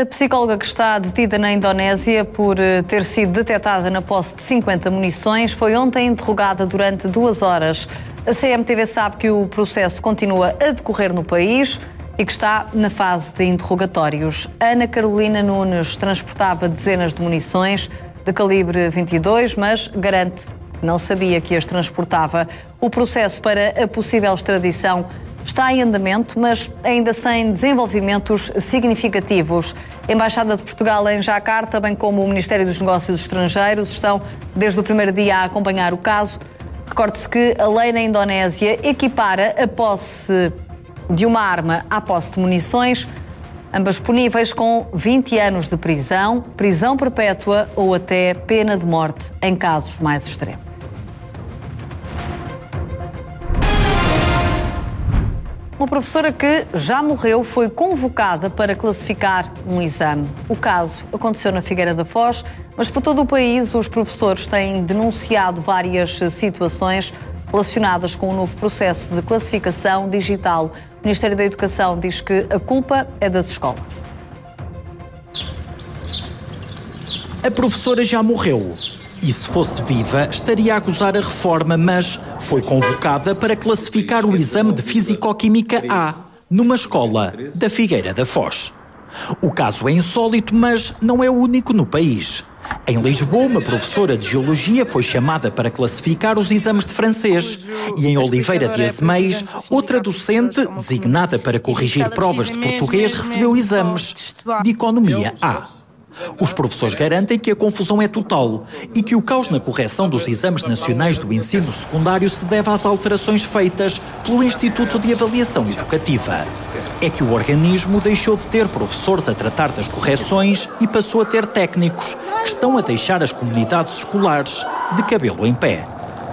A psicóloga que está detida na Indonésia por ter sido detectada na posse de 50 munições foi ontem interrogada durante 2 horas. A CMTV sabe que o processo continua a decorrer no país e que está na fase de interrogatórios. Ana Carolina Nunes transportava dezenas de munições de calibre 22, mas garante que não sabia que as transportava. O processo para a possível extradição está em andamento, mas ainda sem desenvolvimentos significativos. A Embaixada de Portugal em Jacarta, bem como o Ministério dos Negócios Estrangeiros, estão desde o primeiro dia a acompanhar o caso. Recorde-se que a lei na Indonésia equipara a posse de uma arma à posse de munições, ambas puníveis com 20 anos de prisão, prisão perpétua ou até pena de morte em casos mais extremos. Uma professora que já morreu foi convocada para classificar um exame. O caso aconteceu na Figueira da Foz, mas por todo o país os professores têm denunciado várias situações relacionadas com o novo processo de classificação digital. O Ministério da Educação diz que a culpa é das escolas. A professora já morreu. E se fosse viva, estaria a acusar a reforma, mas foi convocada para classificar o exame de Físico-Química A, numa escola da Figueira da Foz. O caso é insólito, mas não é o único no país. Em Lisboa, uma professora de Geologia foi chamada para classificar os exames de francês. E em Oliveira de Azeméis, outra docente, designada para corrigir provas de português, recebeu exames de Economia A. Os professores garantem que a confusão é total e que o caos na correção dos exames nacionais do ensino secundário se deve às alterações feitas pelo Instituto de Avaliação Educativa. É que o organismo deixou de ter professores a tratar das correções e passou a ter técnicos que estão a deixar as comunidades escolares de cabelo em pé.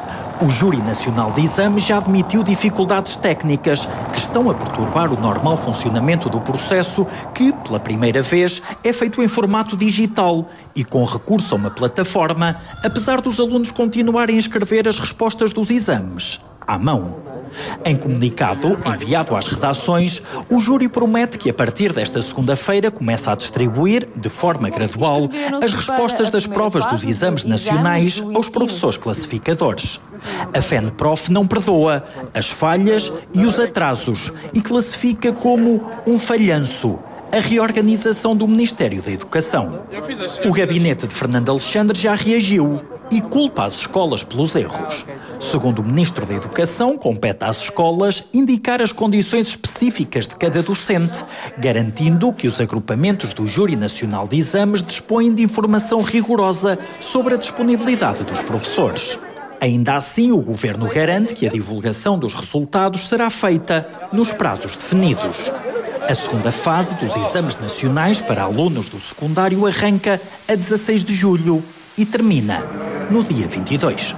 O Júri Nacional de Exames já admitiu dificuldades técnicas que estão a perturbar o normal funcionamento do processo que, pela primeira vez, é feito em formato digital e com recurso a uma plataforma, apesar dos alunos continuarem a escrever as respostas dos exames à mão. Em comunicado enviado às redações, o júri promete que a partir desta segunda-feira começa a distribuir, de forma gradual, as respostas das provas dos exames nacionais aos professores classificadores. A FENPROF não perdoa as falhas e os atrasos e classifica como um falhanço a reorganização do Ministério da Educação. O gabinete de Fernando Alexandre já reagiu e culpa as escolas pelos erros. Segundo o Ministro da Educação, compete às escolas indicar as condições específicas de cada docente, garantindo que os agrupamentos do Júri Nacional de Exames dispõem de informação rigorosa sobre a disponibilidade dos professores. Ainda assim, o Governo garante que a divulgação dos resultados será feita nos prazos definidos. A segunda fase dos exames nacionais para alunos do secundário arranca a 16 de julho e termina no dia 22.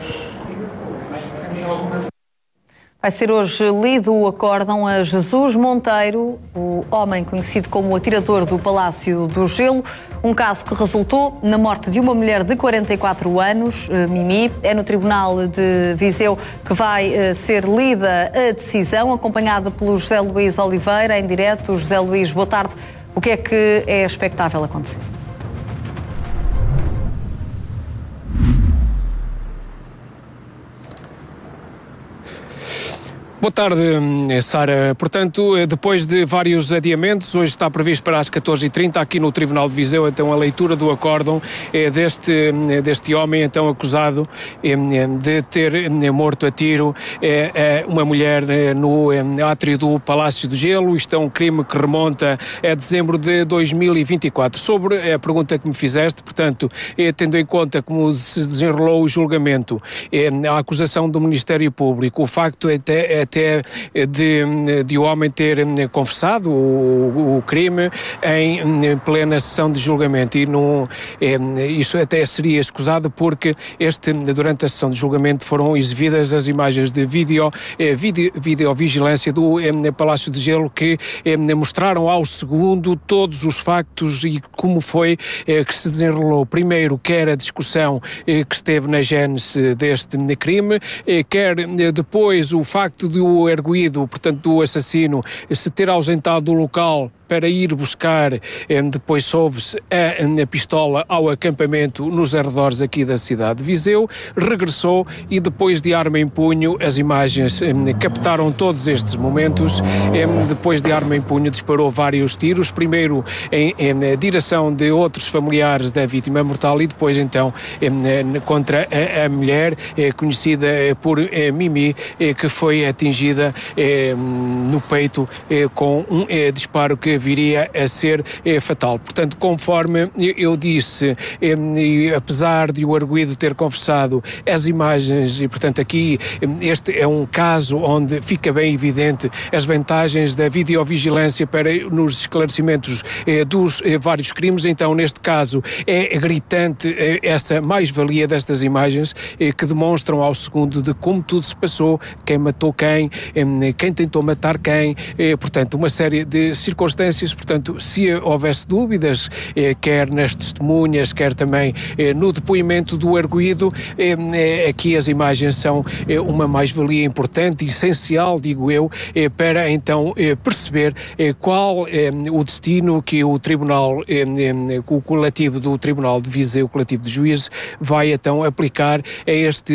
Vai ser hoje lido o acórdão a Jesus Monteiro, o homem conhecido como o atirador do Palácio do Gelo, um caso que resultou na morte de uma mulher de 44 anos, Mimi. É no Tribunal de Viseu que vai ser lida a decisão, acompanhada pelo José Luís Oliveira, em direto. José Luís, boa tarde. O que é que é expectável acontecer? Boa tarde, Sara. Portanto, depois de vários adiamentos, hoje está previsto para as 14h30 aqui no Tribunal de Viseu, então, a leitura do acórdão deste homem, então, acusado de ter morto a tiro uma mulher no átrio do Palácio do Gelo. Isto é um crime que remonta a dezembro de 2024. Sobre a pergunta que me fizeste, portanto, tendo em conta como se desenrolou o julgamento, a acusação do Ministério Público, o facto até de o homem ter confessado o crime em plena sessão de julgamento e isso até seria escusado porque durante a sessão de julgamento foram exibidas as imagens de videovigilância do Palácio de Gelo que mostraram ao segundo todos os factos e como foi que se desenrolou. Primeiro, quer a discussão que esteve na gênese deste crime, quer depois o facto de o erguido, portanto do assassino, se ter ausentado do local para ir buscar, depois soube-se, a pistola ao acampamento nos arredores aqui da cidade de Viseu, regressou e depois de arma em punho, as imagens captaram todos estes momentos. Depois de arma em punho disparou vários tiros, primeiro em direção de outros familiares da vítima mortal e depois então contra a mulher conhecida por Mimi, que foi atingida no peito com um disparo que viria a ser fatal. Portanto, conforme eu disse, apesar de o arguido ter confessado as imagens, e portanto aqui este é um caso onde fica bem evidente as vantagens da videovigilância para nos esclarecimentos dos vários crimes, então neste caso é gritante essa mais-valia destas imagens que demonstram ao segundo de como tudo se passou, quem matou quem tentou matar quem, portanto uma série de circunstâncias. Portanto, se houvesse dúvidas, quer nas testemunhas, quer também no depoimento do arguido, aqui as imagens são uma mais-valia importante e essencial, digo eu, para então perceber qual o destino que o Tribunal, o coletivo do Tribunal de Viseu, o coletivo de juízes, vai então aplicar a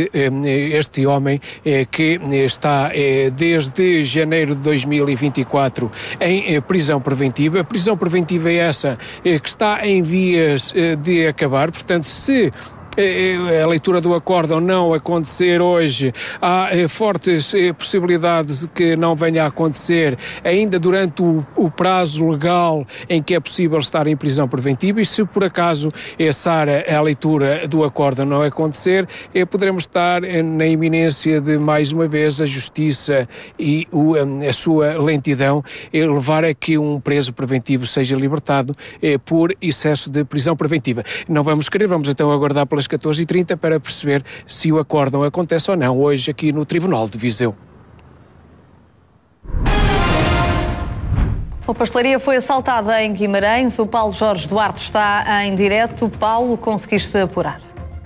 este homem que está desde janeiro de 2024 em prisão preventiva. A prisão preventiva é essa que está em vias de acabar, portanto, se a leitura do acórdão não acontecer hoje, há fortes possibilidades de que não venha a acontecer ainda durante o prazo legal em que é possível estar em prisão preventiva, e se por acaso Sara, a leitura do acórdão não acontecer, poderemos estar na iminência de mais uma vez a justiça e a sua lentidão levar a que um preso preventivo seja libertado por excesso de prisão preventiva. Não vamos querer, vamos então aguardar pelas 14h30 para perceber se o acórdão acontece ou não hoje aqui no Tribunal de Viseu. A pastelaria foi assaltada em Guimarães. O Paulo Jorge Duarte está em direto. Paulo, conseguiste apurar?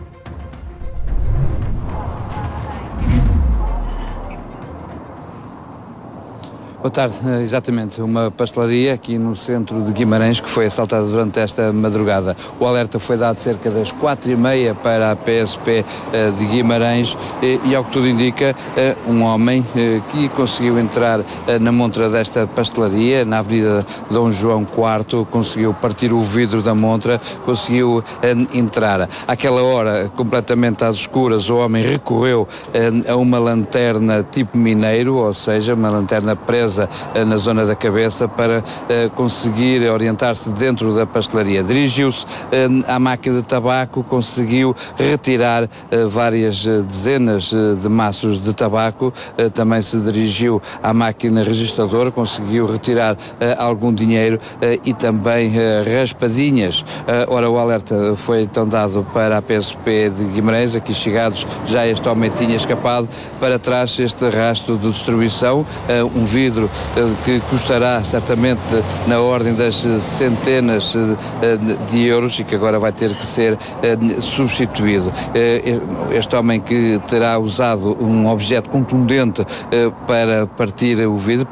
Boa tarde, exatamente, uma pastelaria aqui no centro de Guimarães que foi assaltada durante esta madrugada. O alerta foi dado cerca das 4h30 para a PSP de Guimarães e ao que tudo indica, um homem que conseguiu entrar na montra desta pastelaria, na Avenida Dom João IV, conseguiu partir o vidro da montra, conseguiu entrar. Àquela hora, completamente às escuras, o homem recorreu a uma lanterna tipo mineiro, ou seja, uma lanterna presa na zona da cabeça para conseguir orientar-se dentro da pastelaria. Dirigiu-se à máquina de tabaco, conseguiu retirar várias dezenas de maços de tabaco, também se dirigiu à máquina registradora, conseguiu retirar algum dinheiro e também raspadinhas. Ora, o alerta foi então dado para a PSP de Guimarães. Aqui chegados, já este homem tinha escapado. Para trás, este rastro de destruição, um vidro que custará certamente na ordem das centenas de euros e que agora vai ter que ser substituído. Este homem que terá usado um objeto contundente para partir o vidro,